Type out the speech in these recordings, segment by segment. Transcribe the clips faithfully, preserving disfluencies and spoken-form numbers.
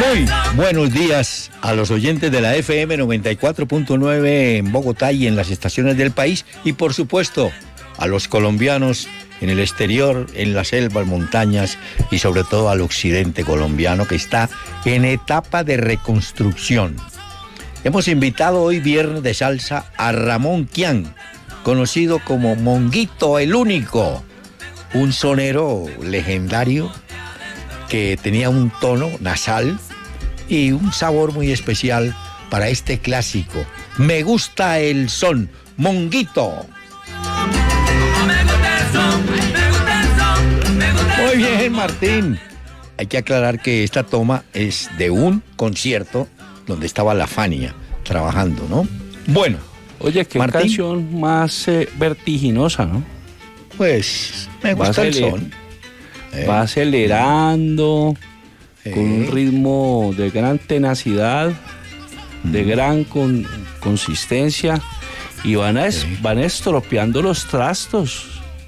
Muy buenos días a los oyentes de la F M noventa y cuatro punto nueve en Bogotá y en las estaciones del país, y por supuesto a los colombianos en el exterior, en las selvas, montañas y sobre todo al occidente colombiano, que está en etapa de reconstrucción. Hemos invitado hoy viernes de salsa a Ramón Quián, conocido como Monguito el Único, un sonero legendario que tenía un tono nasal y un sabor muy especial para este clásico. Me gusta el son, Monguito. Muy bien, Martín. Hay que aclarar que esta toma es de un concierto donde estaba la Fania trabajando, ¿no? Bueno. Oye, qué Martín, canción más eh, vertiginosa, ¿no? Pues me gusta el son. Eh, va acelerando, eh, con un ritmo de gran tenacidad, mm. de gran con, consistencia, y van, a, eh. van estropeando los trastos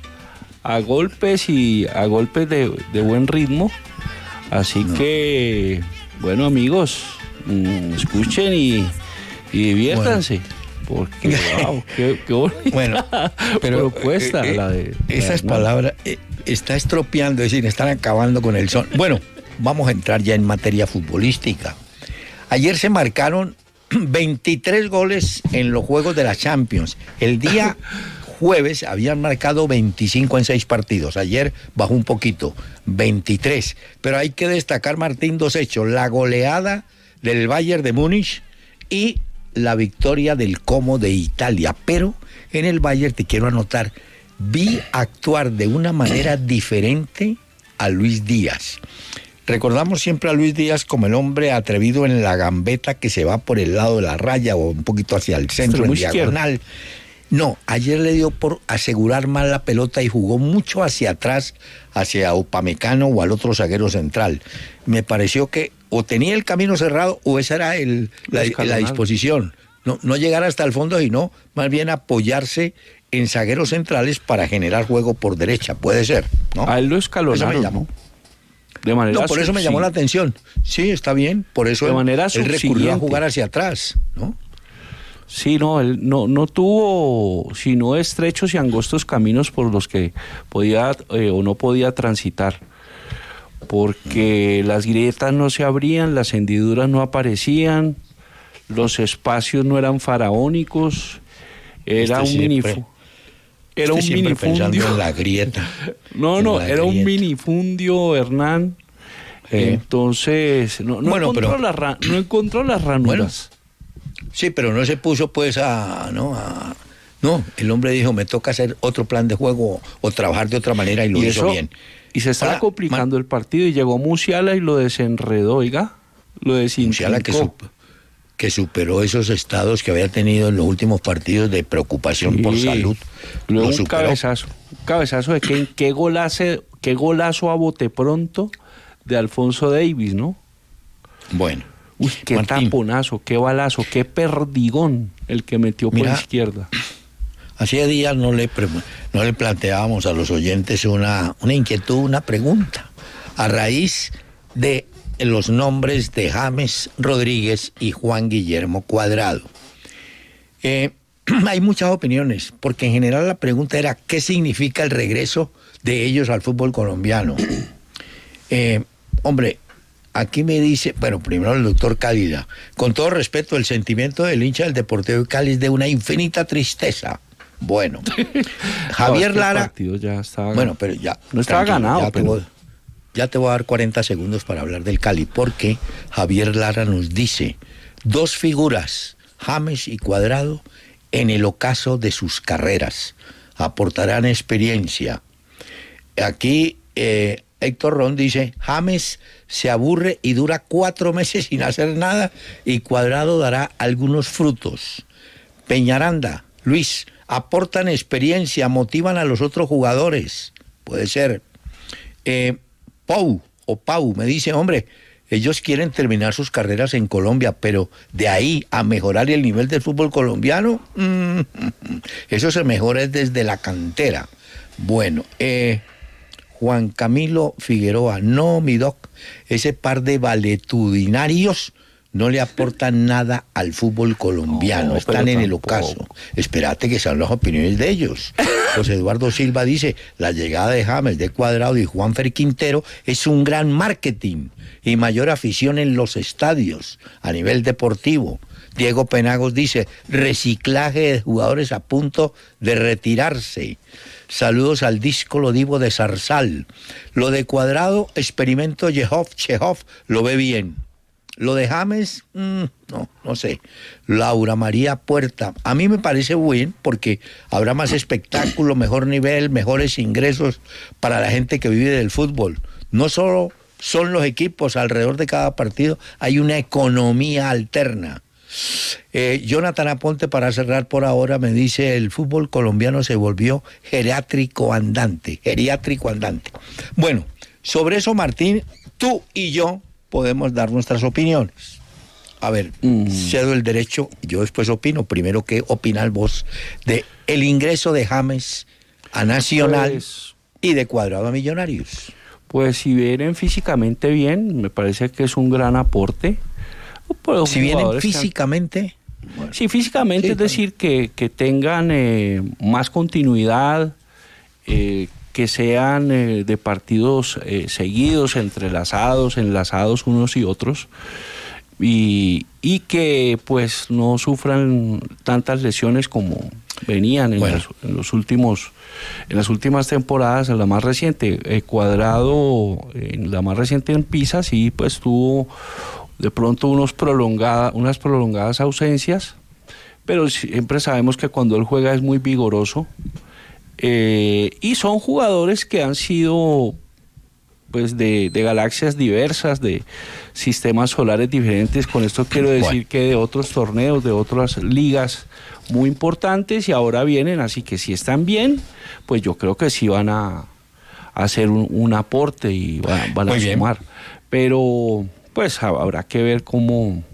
a golpes y a golpes de, de buen ritmo. Así no. que, bueno, amigos, mmm, escuchen y, y diviértanse. Bueno. Porque, wow, qué, qué bonita bueno, pero, propuesta. Eh, la de, esas la, palabras, eh, está estropeando, es decir, están acabando con el son. Bueno, vamos a entrar ya en materia futbolística. Ayer se marcaron veintitrés goles en los juegos de la Champions. El día jueves habían marcado veinticinco en seis partidos. Ayer bajó un poquito, veintitrés. Pero hay que destacar, Martín, dos hechos. La goleada del Bayern de Múnich y la victoria del Como de Italia. Pero en el Bayern, te quiero anotar, vi actuar de una manera diferente a Luis Díaz. Recordamos siempre a Luis Díaz como el hombre atrevido en la gambeta que se va por el lado de la raya o un poquito hacia el centro, en diagonal. No, ayer le dio por asegurar mal la pelota y jugó mucho hacia atrás, hacia Upamecano o al otro zaguero central. Me pareció que o tenía el camino cerrado o esa era el, la, la disposición. No, no llegar hasta el fondo, sino más bien apoyarse en zagueros centrales para generar juego por derecha. Puede ser, ¿no? A él lo escalonaron, eso me llamó. De manera no, por eso me llamó la atención. Sí, está bien. Por eso de él, manera él recurrió a jugar hacia atrás, ¿no? Sí, no, él no, no tuvo sino estrechos y angostos caminos por los que podía eh, o no podía transitar, porque mm. las grietas no se abrían, las hendiduras no aparecían, los espacios no eran faraónicos, era este un minifundio. Era este un minifundio. En la grieta. No, no, era grieta. un minifundio, Hernán. Eh. Entonces, no, no, bueno, encontró pero, la, no encontró las ranuras. Bueno. Sí, pero no se puso pues a, ¿no? A, no, el hombre dijo, me toca hacer otro plan de juego o trabajar de otra manera y lo y hizo eso, bien. Y se estaba Ahora, complicando man, el partido y llegó Musiala y lo desenredó, oiga, lo desinfló. Musiala que, su, que superó esos estados que había tenido en los últimos partidos de preocupación sí, por salud. Luego lo un cabezazo, un cabezazo de que, qué golazo, qué golazo a bote pronto de Alfonso Davies, ¿no? Bueno. Uy, qué Martín, taponazo, qué balazo, qué perdigón el que metió por mira, izquierda. Hacía días no le, no le planteábamos a los oyentes una, una inquietud, una pregunta, a raíz de los nombres de James Rodríguez y Juan Guillermo Cuadrado. Eh, hay muchas opiniones, porque en general la pregunta era ¿qué significa el regreso de ellos al fútbol colombiano? Eh, hombre, aquí me dice, bueno, primero el doctor Cálida, con todo respeto, el sentimiento del hincha del Deportivo de Cali es de una infinita tristeza. Bueno, Javier no, Lara... partido ya estaba bueno, pero ya... No estaba ganado, ya pero... Te voy, ya te voy a dar cuarenta segundos para hablar del Cali, porque Javier Lara nos dice, dos figuras, James y Cuadrado, en el ocaso de sus carreras, aportarán experiencia. Aquí... Eh, Héctor Ron dice, James se aburre y dura cuatro meses sin hacer nada y Cuadrado dará algunos frutos. Peñaranda, Luis, aportan experiencia, motivan a los otros jugadores. Puede ser. Eh, Pau o Pau me dice, hombre, ellos quieren terminar sus carreras en Colombia, pero de ahí a mejorar el nivel del fútbol colombiano, mmm, eso se mejora desde la cantera. Bueno, eh... Juan Camilo Figueroa, no, mi doc, ese par de valetudinarios no le aportan nada al fútbol colombiano, no, están en el ocaso. Espérate que sean las opiniones de ellos. José Eduardo Silva dice, la llegada de James, de Cuadrado y Juanfer Quintero es un gran marketing y mayor afición en los estadios a nivel deportivo. Diego Penagos dice, reciclaje de jugadores a punto de retirarse. Saludos al Díscolo Divo de Zarzal. Lo de Cuadrado, experimento Yehov, Chehov, lo ve bien. Lo de James, mmm, no, no sé. Laura María Puerta, a mí me parece bien porque habrá más espectáculo, mejor nivel, mejores ingresos para la gente que vive del fútbol. No solo son los equipos alrededor de cada partido, hay una economía alterna. Eh, Jonathan Aponte, para cerrar por ahora, me dice, el fútbol colombiano se volvió geriátrico andante, geriátrico andante. Bueno, sobre eso, Martín, tú y yo podemos dar nuestras opiniones. A ver, mm. cedo el derecho, yo después opino. Primero, ¿qué opinas vos de el ingreso de James a Nacional pues, y de Cuadrado a Millonarios? Pues si vienen físicamente bien, me parece que es un gran aporte. Pues, si vienen físicamente... Han... Bueno, sí, físicamente, sí, es decir, que, que tengan eh, más continuidad, eh, que sean eh, de partidos eh, seguidos, entrelazados, enlazados unos y otros, y, y que pues no sufran tantas lesiones como venían en, bueno. las, en los últimos, en las últimas temporadas. En la más reciente, eh, Cuadrado, en la más reciente en Pisa, sí, pues tuvo de pronto unos prolongada, unas prolongadas ausencias, pero siempre sabemos que cuando él juega es muy vigoroso. Eh, y son jugadores que han sido pues de, de galaxias diversas, de sistemas solares diferentes. Con esto quiero decir bueno. que de otros torneos, de otras ligas muy importantes, y ahora vienen, así que si están bien, pues yo creo que sí van a, a hacer un, un aporte y van, van a sumar. Pero pues habrá que ver cómo...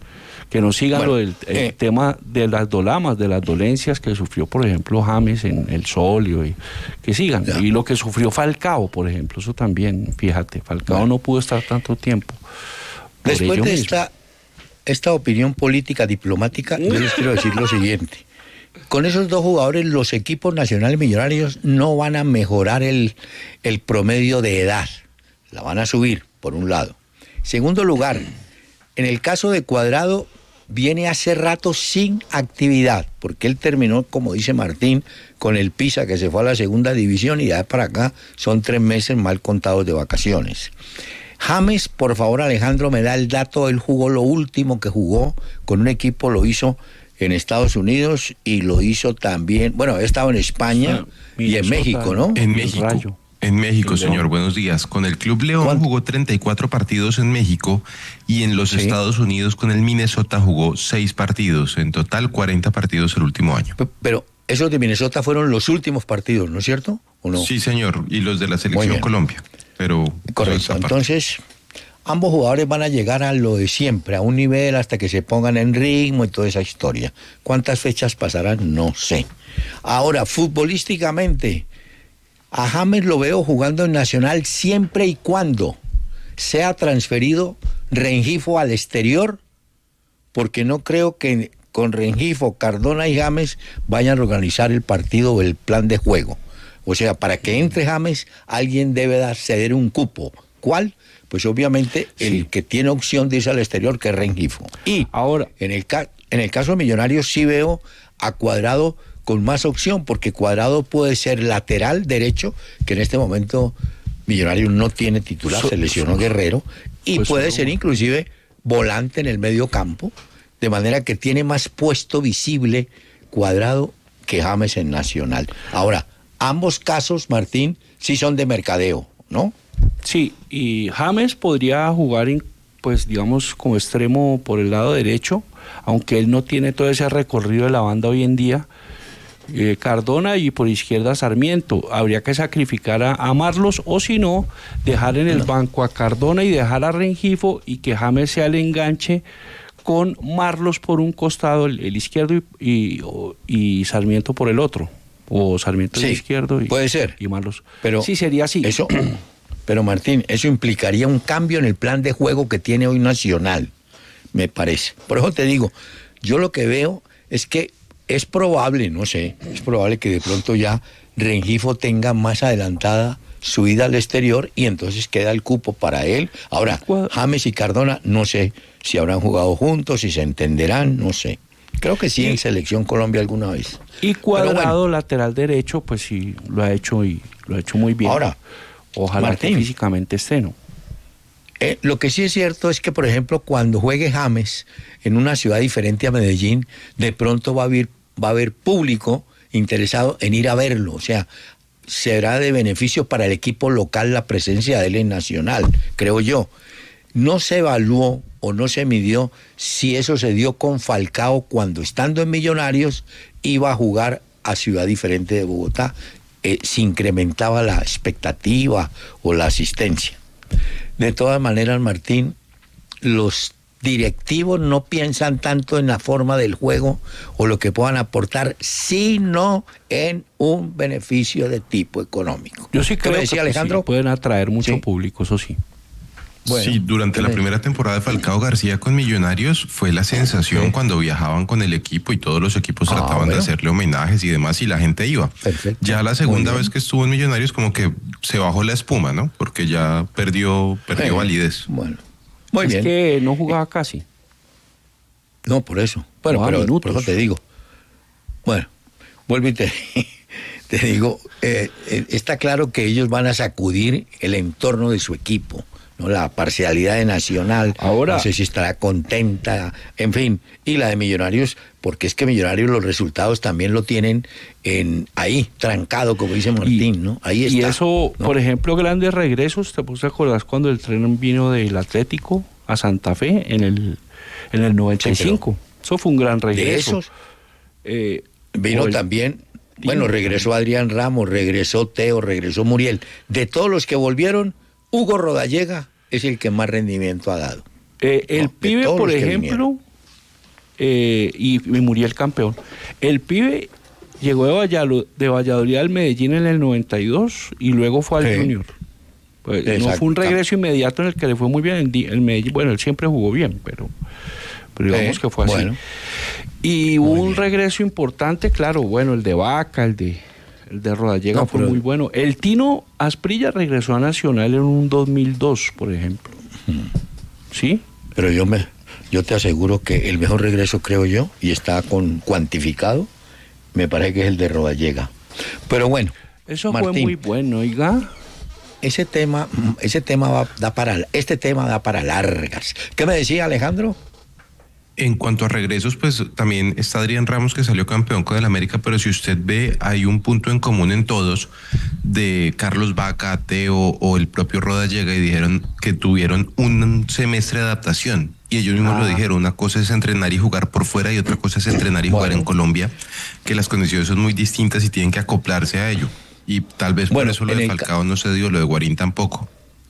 Que no sigan bueno, lo del el eh, tema de las dolamas, de las dolencias que sufrió, por ejemplo, James en el Solio, y que sigan. Ya. Y lo que sufrió Falcao, por ejemplo, eso también, fíjate, Falcao bueno. no pudo estar tanto tiempo. Después de esta, esta opinión política diplomática, yo les quiero decir lo siguiente. Con esos dos jugadores, los equipos nacionales millonarios no van a mejorar el, el promedio de edad. La van a subir, por un lado. Segundo lugar, en el caso de Cuadrado, viene hace rato sin actividad, porque él terminó, como dice Martín, con el Pisa, que se fue a la segunda división, y ya para acá son tres meses mal contados de vacaciones. James, por favor, Alejandro, me da el dato. Él jugó lo último que jugó con un equipo, lo hizo en Estados Unidos y lo hizo también, bueno, he estado en España sí, y en México, ¿no? En México. Rayo. En México, señor, buenos días. Con el Club León ¿Cuánto? jugó treinta y cuatro partidos en México, y en los sí. Estados Unidos con el Minnesota jugó seis partidos, en total cuarenta partidos el último año. Pero, pero esos de Minnesota fueron los últimos partidos, ¿no es cierto? ¿O no? Sí, señor, y los de la selección Colombia. Pero correcto, entonces ambos jugadores van a llegar a lo de siempre, a un nivel hasta que se pongan en ritmo y toda esa historia. ¿Cuántas fechas pasarán? No sé. Ahora, futbolísticamente, a James lo veo jugando en Nacional siempre y cuando sea transferido Rengifo al exterior, porque no creo que con Rengifo, Cardona y James vayan a organizar el partido o el plan de juego. O sea, para que entre James, alguien debe dar, ceder un cupo. ¿Cuál? Pues obviamente sí. el que tiene opción de irse al exterior, que es Rengifo. Y ahora, en el, ca- en el caso de Millonarios sí veo a Cuadrado con más opción, porque Cuadrado puede ser lateral derecho, que en este momento Millonarios no tiene titular, so, se lesionó so, Guerrero, y pues puede so, ser inclusive volante en el medio campo, de manera que tiene más puesto visible Cuadrado que James en Nacional. Ahora, ambos casos, Martín, sí son de mercadeo, ¿no? Sí, y James podría jugar, en, pues digamos, como extremo por el lado derecho, aunque él no tiene todo ese recorrido de la banda hoy en día. Eh, Cardona, y por izquierda Sarmiento. Habría que sacrificar a, a Marlos, o si no, dejar en el banco a Cardona y dejar a Rengifo, y que James sea el enganche con Marlos por un costado, el, el izquierdo, y, y, y Sarmiento por el otro. O Sarmiento Sí, es izquierdo y, puede ser. y Marlos. Pero sí, sería así. Eso, pero Martín, eso implicaría un cambio en el plan de juego que tiene hoy Nacional, me parece. Por eso te digo, yo lo que veo es que es probable, no sé, es probable que de pronto ya Rengifo tenga más adelantada su ida al exterior y entonces queda el cupo para él. Ahora, James y Cardona, no sé si habrán jugado juntos, si se entenderán, no sé. Creo que sí, en Selección Colombia alguna vez. Y Cuadrado, bueno, lateral derecho, pues sí, lo ha hecho y lo ha hecho muy bien. Ahora, ojalá Martín, que físicamente esté, ¿no? Eh, lo que sí es cierto es que, por ejemplo, cuando juegue James en una ciudad diferente a Medellín, de pronto va a haber, va a haber público interesado en ir a verlo. O sea, será de beneficio para el equipo local la presencia de él en Nacional, creo yo. No se evaluó o no se midió si eso se dio con Falcao cuando, estando en Millonarios, iba a jugar a ciudad diferente de Bogotá, eh, si incrementaba la expectativa o la asistencia. De todas maneras, Martín, los directivos no piensan tanto en la forma del juego o lo que puedan aportar, sino en un beneficio de tipo económico. Yo sí creo decía, que Alejandro? Sí, pueden atraer mucho ¿Sí? público, eso sí. Bueno, sí, durante la primera temporada de Falcao García con Millonarios fue la sensación sí. cuando viajaban con el equipo y todos los equipos ah, trataban bueno. de hacerle homenajes y demás y la gente iba. Perfecto. Ya la segunda vez que estuvo en Millonarios como que se bajó la espuma, ¿no? Porque ya perdió, perdió sí. validez. Bueno, muy es bien. que no jugaba casi. No, por eso. Bueno, pero minutos. Por eso te digo. Bueno, vuelvo y te, te digo, eh, eh, está claro que ellos van a sacudir el entorno de su equipo. ¿No? La parcialidad de Nacional, ahora, no sé si estará contenta, en fin, y la de Millonarios, porque es que Millonarios los resultados también lo tienen en ahí, trancado, como dice Martín, y, ¿no? Ahí está. Y eso, ¿no? Por ejemplo, grandes regresos, ¿te puedes acordar cuando el tren vino del Atlético a Santa Fe en el, en el noventa y cinco? Sí, eso fue un gran regreso. De esos, eh, vino el, también, bueno, regresó Adrián Ramos, regresó Teo, regresó Muriel. De todos los que volvieron, Hugo Rodallega es el que más rendimiento ha dado. Eh, el no, pibe, por ejemplo, eh, y, y Muriel campeón. El pibe llegó de Valladolid, de Valladolid al Medellín en el noventa y dos y luego fue al sí. Junior. Pues, no fue un regreso inmediato en el que le fue muy bien. El, el Medellín, bueno, él siempre jugó bien, pero, pero digamos sí. que fue así. Bueno. Y hubo un bien. regreso importante, claro, bueno, el de Vaca, el de... El de Rodallega no, fue pero... muy bueno. El Tino Asprilla regresó a Nacional en un dos mil dos, por ejemplo. ¿Sí? Pero yo me, yo te aseguro que el mejor regreso, creo yo, y está con cuantificado, me parece que es el de Rodallega. Pero bueno, eso Martín, fue muy bueno, oiga. Ese tema, ese tema va, da para, este tema da para largas. ¿Qué me decía Alejandro? En cuanto a regresos, pues también está Adrián Ramos, que salió campeón con el América, pero si usted ve, hay un punto en común en todos, de Carlos Vaca, Teo o el propio Rodallega, y dijeron que tuvieron un semestre de adaptación. Y ellos mismos ah. lo dijeron, una cosa es entrenar y jugar por fuera y otra cosa es entrenar y bueno. jugar en Colombia, que las condiciones son muy distintas y tienen que acoplarse a ello. Y tal vez bueno, por eso lo de Falcao no se dio, lo de Guarín tampoco.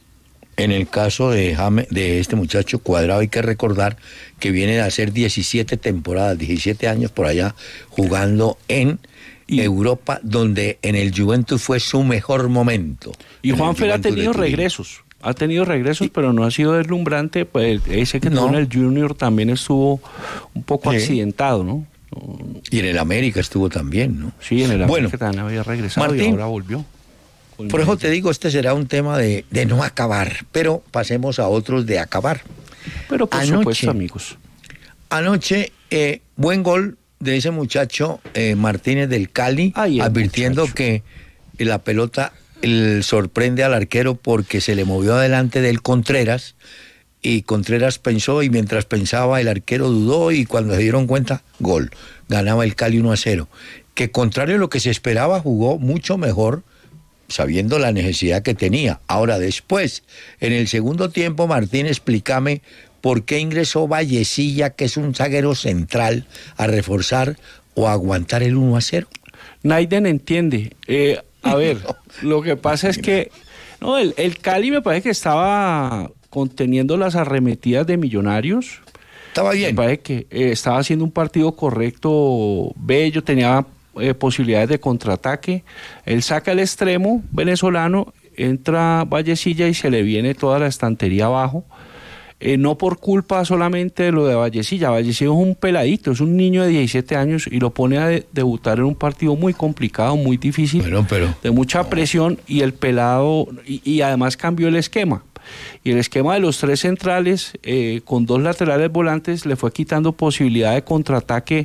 En el caso de, James, de este muchacho Cuadrado, hay que recordar que viene de hacer diecisiete temporadas, diecisiete años por allá, jugando en y, Europa, donde en el Juventus fue su mejor momento. Y Juanfer ha tenido regresos, ha tenido regresos, y, pero no ha sido deslumbrante. Pues ese que no. tuvo en el Junior también estuvo un poco sí. accidentado, ¿no? Y en el América estuvo también, ¿no? Sí, en el bueno, América también había regresado Martín, y ahora volvió. Por eso te digo, este será un tema de, de no acabar, pero pasemos a otros de acabar. Pero por anoche, supuesto, amigos. Anoche, eh, buen gol de ese muchacho eh, Martínez del Cali, Ay, advirtiendo muchacho. que la pelota el, sorprende al arquero porque se le movió adelante del Contreras, y Contreras pensó, y mientras pensaba el arquero dudó, y cuando se dieron cuenta, gol. Ganaba el Cali uno a cero. Que contrario a lo que se esperaba, jugó mucho mejor, sabiendo la necesidad que tenía. Ahora, después, en el segundo tiempo, Martín, explícame por qué ingresó Vallecilla, que es un zaguero central, a reforzar o a aguantar el uno a cero. Naiden entiende. Eh, a ver, no. lo que pasa es que no, el, el Cali me parece que estaba conteniendo las arremetidas de Millonarios. Estaba bien. Me parece que eh, estaba haciendo un partido correcto, bello, tenía eh, posibilidades de contraataque. Él saca el extremo venezolano, entra Vallecilla y se le viene toda la estantería abajo. Eh, no por culpa solamente de lo de Vallecilla. Vallecilla es un peladito, es un niño de diecisiete años y lo pone a de- debutar en un partido muy complicado, muy difícil, Bueno, pero- de mucha presión, y el pelado, y, y además cambió el esquema. Y el esquema de los tres centrales, eh, con dos laterales volantes, le fue quitando posibilidad de contraataque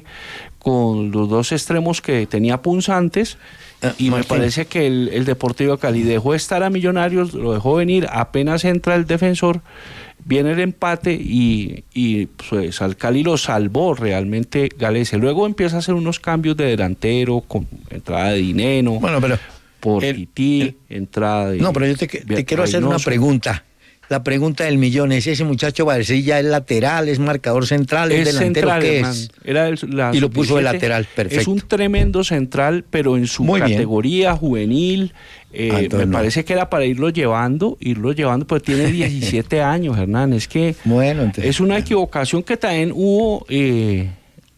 con los dos extremos que tenía punzantes. Ah, Y me Martín. parece que el, el Deportivo Cali dejó de estar a Millonarios, lo dejó venir, apenas entra el defensor, viene el empate y, y pues al Cali lo salvó realmente Galese. Luego empieza a hacer unos cambios de delantero, con entrada de Dineno, Bueno, pero por el- Tití, el- entrada de... no, pero yo te, te quiero hacer una Reynoso. pregunta. La pregunta del millón es, ¿ese muchacho Vallecilla es lateral, es marcador central, es, Es delantero, central, qué hermano. es? Era el- la Y lo puso de sub diecisiete. lateral, perfecto. Es un tremendo central, pero en su Muy bien. categoría juvenil, eh, Ah, entonces me no. parece que era para irlo llevando, irlo llevando, pero tiene diecisiete años, Hernán. Es que Bueno, entonces, es una bueno. equivocación que también hubo, eh,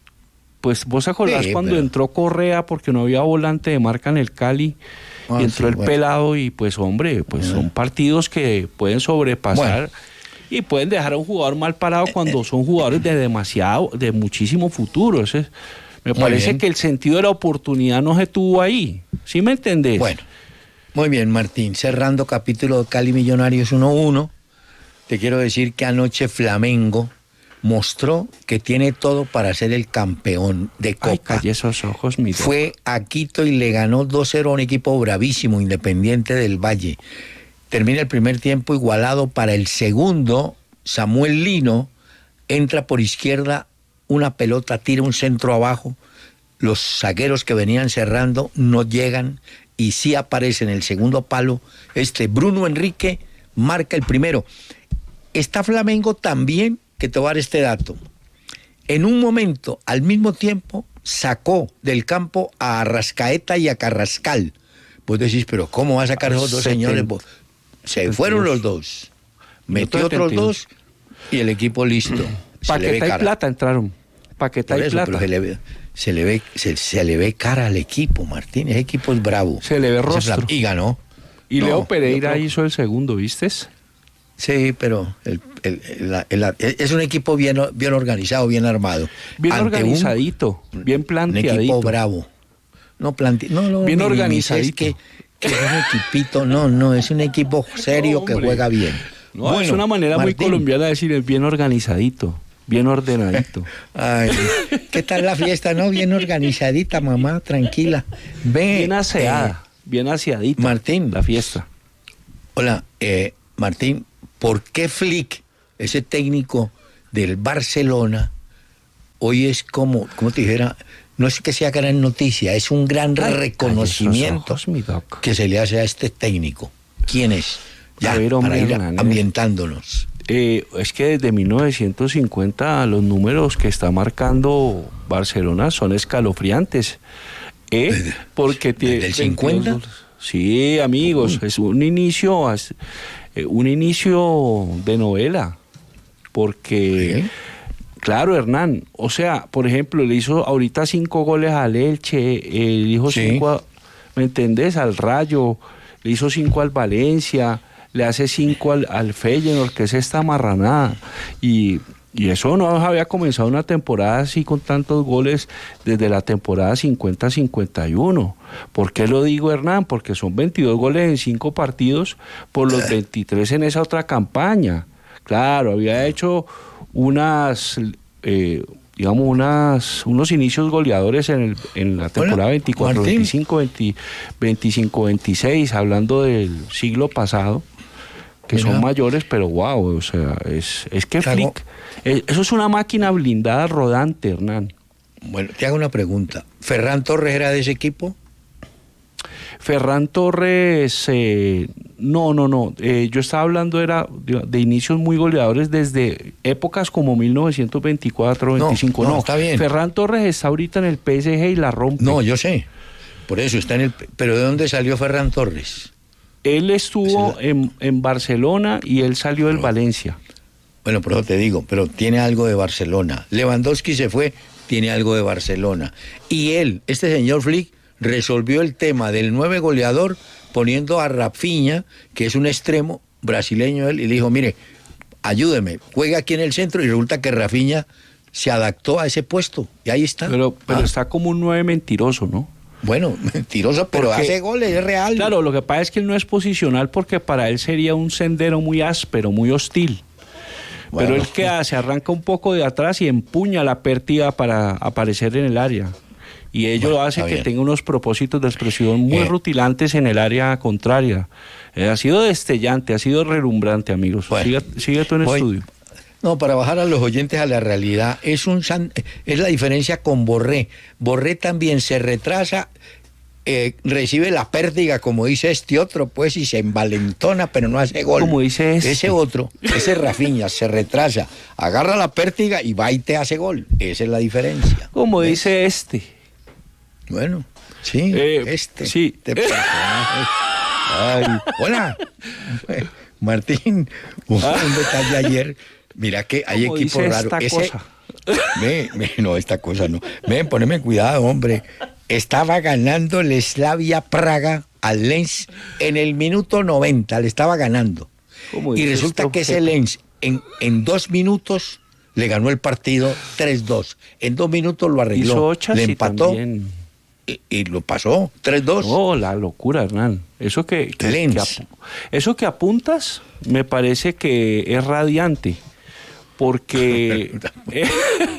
pues vos acordás Sí, cuando pero- entró Correa porque no había volante de marca en el Cali. Ah, Y entró sí, el bueno. pelado y pues hombre, pues son partidos que pueden sobrepasar. Bueno. Y pueden dejar a un jugador mal parado cuando son jugadores de demasiado, de muchísimo futuro. Ese es- me Muy parece bien. que el sentido de la oportunidad no se tuvo ahí. ¿Sí me entendés? Bueno, muy bien, Martín. Cerrando capítulo de Cali Millonarios uno uno, te quiero decir que anoche Flamengo mostró que tiene todo para ser el campeón de Ay, Copa. callé esos ojos, mi Fue a Quito y le ganó dos cero a un equipo bravísimo, Independiente del Valle. Termina el primer tiempo igualado. Para el segundo, Samuel Lino entra por izquierda, una pelota, tira un centro abajo. Los zagueros que venían cerrando no llegan y sí aparece en el segundo palo. Este Bruno Enrique marca el primero. Está Flamengo también, que te voy a dar este dato. En un momento, al mismo tiempo, sacó del campo a Arrascaeta y a Carrascal. Vos decís, pero ¿cómo va a sacar a esos dos setenta. señores? Vos- Se fueron los dos. Metió setenta y otros dos. dos y el equipo listo. Se le ve Paquetá y cara. Plata entraron. Paquetá Por y eso, Plata. pero se le ve, se le ve, se, se le ve cara al equipo, Martín. Ese equipo es bravo. Se le ve Ese rostro. Flam- Y ganó. Y No, Leo yo Pereira creo- hizo el segundo, ¿viste? Sí, pero el- el- el- el- es un equipo bien, bien organizado, bien armado. Bien Ante un- organizadito, bien Un planteadito. equipo bravo. No, plante, no, no, Bien minimices organizadito. Que, que es un equipito, no, no, es un equipo serio No, que hombre. juega bien. No, es Bueno, una manera muy Martín. colombiana de decir, es bien organizadito, bien ordenadito. Ay, ¿qué tal la fiesta? No, bien organizadita, mamá, tranquila. Ve. Bien aseada, eh, bien aseadita. Martín. La fiesta. Hola, eh, Martín, ¿por qué Flick, ese técnico del Barcelona, hoy es como, como te dijera, no es que sea gran noticia, es un gran Ay, reconocimiento cállese esos ojos, mi doc. que se le hace a este técnico? ¿Quién es? Ya, A ver, hombre, para ir Hernández. ambientándonos. Eh, es que desde mil novecientos cincuenta los números que está marcando Barcelona son escalofriantes. ¿Eh? ¿Desde- Porque tiene desde el veintidós cincuenta? goles. Sí, amigos, es un inicio, es, eh, un inicio de novela. Porque, ¿Sí? claro, Hernán, o sea, por ejemplo, le hizo ahorita cinco goles al Elche, eh, le hizo Sí. cinco, a- ¿me entendés? Al Rayo, le hizo cinco al Valencia, le hace cinco al, al Feyenoord, que es esta marranada. Y, y eso no había comenzado una temporada así con tantos goles desde la temporada cincuenta cincuenta y uno. ¿Por qué lo digo, Hernán? Porque son veintidós goles en cinco partidos por los veintitrés en esa otra campaña. Claro, había hecho unas, eh, digamos, unas, unos inicios goleadores en, el, en la temporada Hola, veinticuatro, Martín. veinticinco, veinte, veinticinco, veintiséis, hablando del siglo pasado, que Mira. son mayores, pero wow, o sea, es, es que Te hago- Flick, eh, eso es una máquina blindada rodante, Hernán. Bueno, te hago una pregunta. ¿Ferran Torres era de ese equipo? Ferran Torres, eh, no, no, no, eh, yo estaba hablando era de, de inicios muy goleadores desde épocas como mil novecientos veinticuatro, No, veinticinco, no, no, está bien. Ferran Torres está ahorita en el P S G y la rompe. No, yo sé. Por eso está en el... Pero ¿de dónde salió Ferran Torres? Él estuvo Esa es en, en Barcelona y él salió del Pero- Valencia. Bueno, por eso te digo, pero tiene algo de Barcelona. Lewandowski se fue tiene algo de Barcelona. Y él, este señor Flick, resolvió el tema del nueve goleador poniendo a Rafinha, que es un extremo brasileño él, y le dijo, mire, ayúdeme, juega aquí en el centro, y resulta que Rafinha se adaptó a ese puesto, y ahí está. Pero, pero ah. está como un nueve mentiroso, ¿no? Bueno, mentiroso, pero porque, hace goles, es real. Claro, lo que pasa es que él no es posicional porque para él sería un sendero muy áspero, muy hostil. Bueno, pero él que hace, arranca un poco de atrás y empuña la pértiga para aparecer en el área. Y ello bueno, hace que bien. tenga unos propósitos de expresión muy eh. rutilantes en el área contraria. Eh, ha sido destellante, ha sido relumbrante, amigos. Bueno, sigue, sigue tú en el voy. estudio. No, para bajar a los oyentes a la realidad, es un es la diferencia con Borré. Borré también se retrasa, eh, recibe la pértiga, como dice este otro, pues, y se envalentona, pero no hace gol. Como dice este. Ese otro, ese Rafinha, se retrasa, agarra la pértiga y va y te hace gol. Esa es la diferencia. Como ¿ves? Dice este. Bueno, sí, eh, este. Sí. Te Ay, hola, Martín, un, ah. un detalle ayer. Mira que hay equipos raros. Ese, ve, ve, no, esta cosa no. Ven, poneme cuidado, hombre. Estaba ganando el Slavia Praga al Lens en el minuto noventa, le estaba ganando. Y resulta que ese Lens en, en dos minutos le ganó el partido tres dos. En dos minutos lo arregló, le empató y, y lo pasó tres dos. Oh, la locura, Hernán. Eso que, que, que eso que apuntas me parece que es radiante. Porque eh,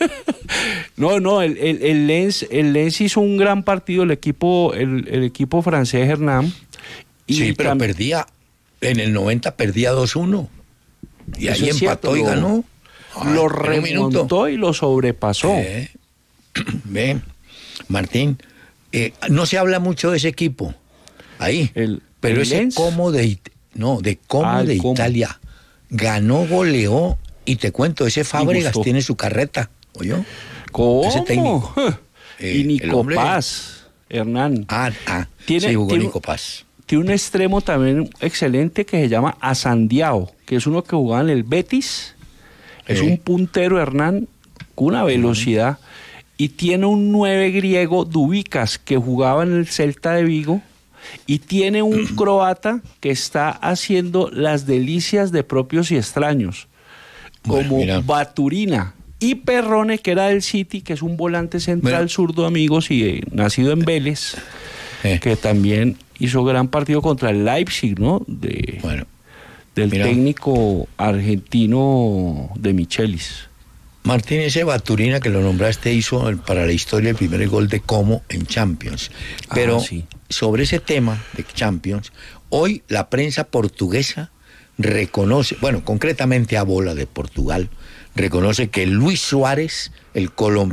no, no, el, el, el, Lens, el Lens hizo un gran partido, el equipo, el, el equipo francés, Hernán. Y sí, pero tam- perdía, en el noventa perdía dos uno. Y ahí empató y ganó. Ay, lo remontó y lo sobrepasó. Eh, Ve, Martín, eh, no se habla mucho de ese equipo. Ahí. El, pero el ese Lens? Como de, no, de cómo ah, de cómo. Italia. Ganó, goleó. Y te cuento, ese Fábregas tiene su carreta, ¿oyó? ¿Cómo? Ese técnico. Eh, y Nico hombre... Paz, Hernán. Ah, ah, tiene, sí, jugó tiene, Nico Paz. Tiene un extremo también excelente que se llama Asandiao, que es uno que jugaba en el Betis. Es eh. un puntero, Hernán, con una velocidad. Uh-huh. Y tiene un nueve griego, Dubicas, que jugaba en el Celta de Vigo. Y tiene un croata que está haciendo las delicias de propios y extraños. Como bueno, Baturina y Perrone, que era del City, que es un volante central mira. zurdo, amigos, y eh, nacido en Vélez, eh. que también hizo gran partido contra el Leipzig, ¿no? De, bueno, del mira. técnico argentino de Michelis. Martín, ese Baturina que lo nombraste hizo para la historia el primer gol de Como en Champions. Pero ah, sí. sobre ese tema de Champions, hoy la prensa portuguesa reconoce, bueno, concretamente a Bola de Portugal, reconoce que Luis Suárez, el colombiano,